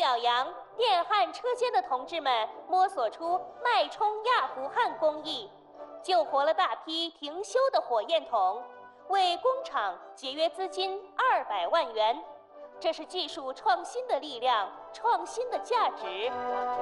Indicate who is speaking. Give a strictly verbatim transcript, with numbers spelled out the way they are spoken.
Speaker 1: 表扬电焊车间的同志们摸索出脉冲压弧焊工艺，救活了大批停休的火焰筒，为工厂节约资金二百万元。这是技术创新的力量，创新的价值。